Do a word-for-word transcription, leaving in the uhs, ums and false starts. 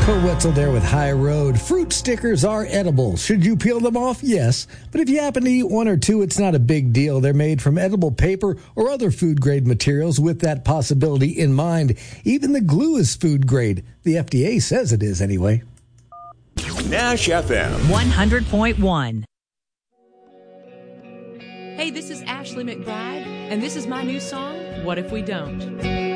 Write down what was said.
Kurt Wetzel there with High Road. Fruit stickers are edible. Should you peel them off? Yes. But if you happen to eat one or two, it's not a big deal. They're made from edible paper or other food-grade materials with that possibility in mind. Even the glue is food-grade. The F D A says it is anyway. Nash F M. one hundred point one. Hey, this is Ashley McBride, and this is my new song, What If We Don't?